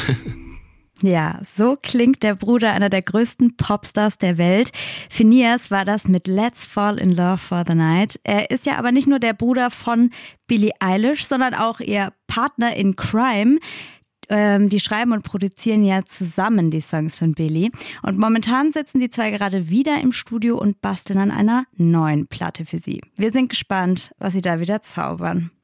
Ja, so klingt der Bruder einer der größten Popstars der Welt. Finneas war das mit Let's Fall in Love for the Night. Er ist ja aber nicht nur der Bruder von Billie Eilish, sondern auch ihr Partner in Crime. Die schreiben und produzieren ja zusammen die Songs von Billie. Und momentan sitzen die zwei gerade wieder im Studio und basteln an einer neuen Platte für sie. Wir sind gespannt, was sie da wieder zaubern.